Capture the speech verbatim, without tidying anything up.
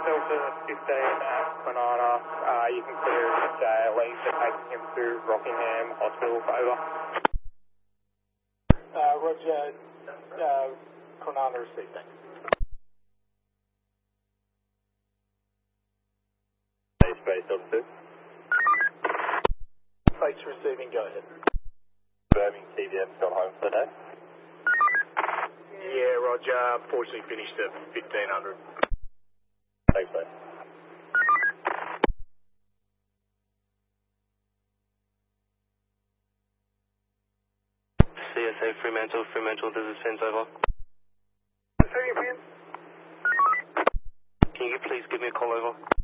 Delta fifteen at Banana. Uh, you can clear J L E for taking him to Rockingham Hospital, over. Uh, Roger, uh, Coronado received, thanks. Space Delta two. Space receiving, go ahead. Confirming T V M's gone home for the day. Yeah, Roger, unfortunately finished at fifteen hundred. Thanks, mate. C S A Fremantle, Fremantle, this is Sense over. Say again, Can you please give me a call over?